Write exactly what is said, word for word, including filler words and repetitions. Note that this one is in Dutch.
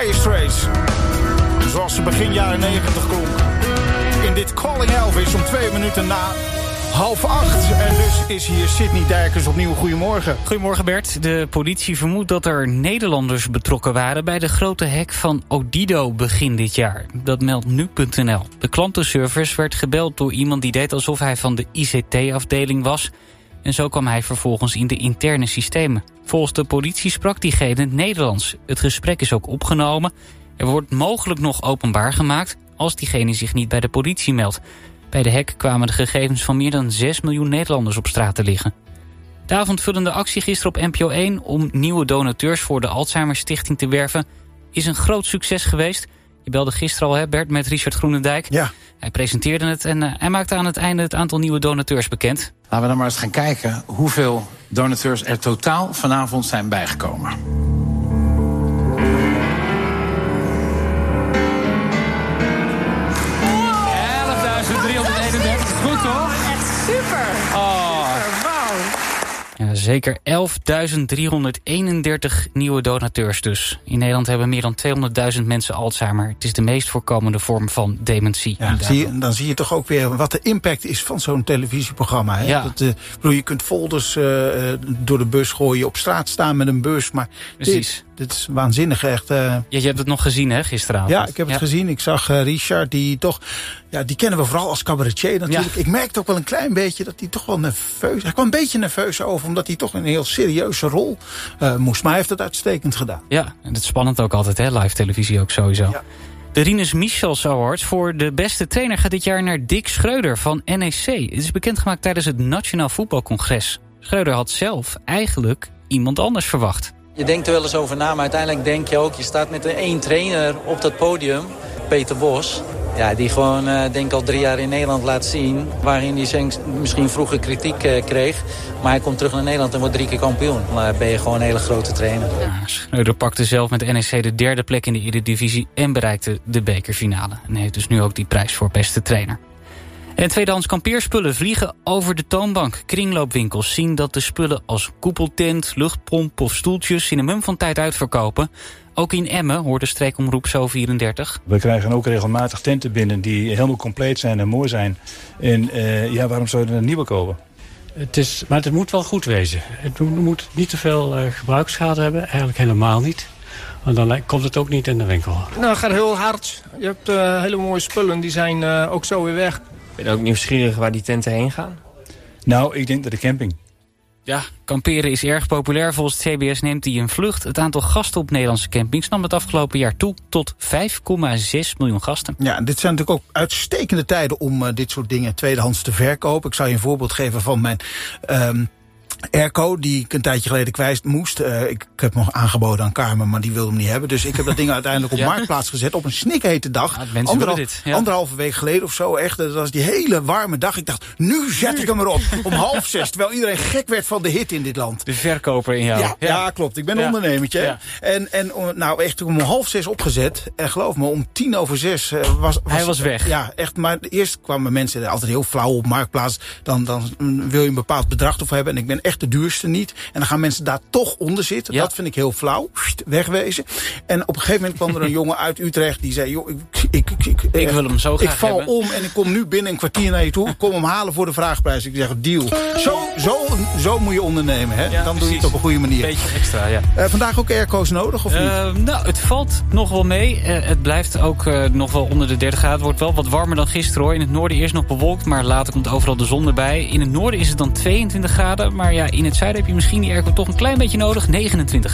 Dire Straits. Zoals ze begin jaren negentig klonk. In dit Calling Elvis om twee minuten na half acht. En dus is hier Sidney Dijkers opnieuw. Goedemorgen. Goedemorgen Bert. De politie vermoedt dat er Nederlanders betrokken waren bij de grote hack van Odido begin dit jaar. Dat meldt nu punt n l. De klantenservice werd gebeld door iemand die deed alsof hij van de I C T-afdeling was. En zo kwam hij vervolgens in de interne systemen. Volgens de politie sprak diegene Nederlands. Het gesprek is ook opgenomen. Er wordt mogelijk nog openbaar gemaakt als diegene zich niet bij de politie meldt. Bij de hack kwamen de gegevens van meer dan zes miljoen Nederlanders op straat te liggen. De avondvullende actie gisteren op N P O één om nieuwe donateurs voor de Alzheimer Stichting te werven is een groot succes geweest. Je belde gisteren al, hè, Bert, met Richard Groenendijk. Ja. Hij presenteerde het en uh, hij maakte aan het einde het aantal nieuwe donateurs bekend. Laten we dan maar eens gaan kijken hoeveel donateurs er totaal vanavond zijn bijgekomen. elfduizend driehonderdeenendertig, goed toch? Echt super. Oh. Super, wauw. Ja, zeker elfduizend driehonderdeenendertig nieuwe donateurs dus. In Nederland hebben meer dan tweehonderdduizend mensen Alzheimer. Het is de meest voorkomende vorm van dementie. Ja, zie je, dan zie je toch ook weer wat de impact is van zo'n televisieprogramma. Hè? Ja. Dat, uh, bedoel, je kunt folders uh, door de bus gooien, op straat staan met een bus. Maar Precies. Dit, dit is waanzinnig echt. Uh, Ja, je hebt het nog gezien, hè, gisteravond? Ja, ik heb het ja. gezien. Ik zag uh, Richard, die toch... Ja, die kennen we vooral als cabaretier natuurlijk. Ja. Ik merkte ook wel een klein beetje dat hij toch wel nerveus... Hij kwam een beetje nerveus over, omdat hij toch een heel serieuze rol uh, moest. Maar hij heeft het uitstekend gedaan. Ja, en dat is spannend ook altijd, hè, live televisie ook sowieso. Ja. De Rinus Michels Award voor de beste trainer gaat dit jaar naar Dick Schreuder van N E C. Het is bekendgemaakt tijdens het Nationaal Voetbalcongres. Schreuder had zelf eigenlijk iemand anders verwacht. Je denkt er wel eens over na, maar uiteindelijk denk je ook... je staat met één trainer op dat podium, Peter Bos... Ja, die gewoon, uh, denk ik, al drie jaar in Nederland laat zien... waarin hij misschien vroeger kritiek uh, kreeg. Maar hij komt terug naar Nederland en wordt drie keer kampioen. Dan ben je gewoon een hele grote trainer. Ja, Schreuder pakte zelf met N E C de derde plek in de Eredivisie... en bereikte de bekerfinale. En heeft dus nu ook die prijs voor beste trainer. En tweedehands kampeerspullen vliegen over de toonbank. Kringloopwinkels zien dat de spullen als koepeltent, luchtpomp of stoeltjes... in een mum van tijd uitverkopen. Ook in Emmen hoort de streekomroep Zo vierendertig. We krijgen ook regelmatig tenten binnen die helemaal compleet zijn en mooi zijn. En uh, ja, waarom zou je er een nieuwe kopen? Het is, maar het moet wel goed wezen. Het moet niet te veel uh, gebruiksschade hebben. Eigenlijk helemaal niet. Want dan komt het ook niet in de winkel. Nou, het gaat heel hard. Je hebt uh, hele mooie spullen. Die zijn uh, ook zo weer weg. Ben je ook nieuwsgierig waar die tenten heen gaan? Nou, ik denk dat de camping. Ja, kamperen is erg populair. Volgens het C B S neemt hij een vlucht. Het aantal gasten op Nederlandse campings nam het afgelopen jaar toe tot vijf komma zes miljoen gasten. Ja, dit zijn natuurlijk ook uitstekende tijden om uh, dit soort dingen tweedehands te verkopen. Ik zou je een voorbeeld geven van mijn... Um airco, die ik een tijdje geleden kwijt moest. Uh, ik, ik heb hem nog aangeboden aan Carmen, maar die wilde hem niet hebben. Dus ik heb dat ding uiteindelijk op ja. Marktplaats gezet op een snikhete dag. Ja, Anderhal, dit, ja. Anderhalve week geleden of zo. Echt, dat was die hele warme dag. Ik dacht, nu zet ik hem erop. Om half zes. Terwijl iedereen gek werd van de hitte in dit land. De verkoper in jou. Ja, ja. ja klopt. Ik ben een ja. ondernemertje. Ja. En, en nou echt om half zes opgezet. En geloof me, om tien over zes uh, was, was... Hij was weg. Ja, echt. Maar eerst kwamen mensen altijd heel flauw op Marktplaats. Dan, dan wil je een bepaald bedrag ervoor hebben. En ik ben echt de duurste niet. En dan gaan mensen daar toch onder zitten. Ja. Dat vind ik heel flauw. Wegwezen. En op een gegeven moment kwam er een jongen uit Utrecht. Die zei, joh, ik, ik, ik, ik, ik wil hem zo graag Ik val hebben. om en ik kom nu binnen een kwartier naar je toe. Ik kom hem halen voor de vraagprijs. Ik zeg, deal. Zo, zo, zo moet je ondernemen. Hè? Ja, dan precies. doe je het op een goede manier. Beetje extra, ja. Uh, vandaag ook airco's nodig, of niet? Uh, nou, het valt nog wel mee. Uh, het blijft ook uh, nog wel onder de dertig graden. Het wordt wel wat warmer dan gisteren, hoor. In het noorden eerst nog bewolkt, maar later komt overal de zon erbij. In het noorden is het dan tweeëntwintig graden. Maar ja, in het zuiden heb je misschien die airco toch een klein beetje nodig. negenentwintig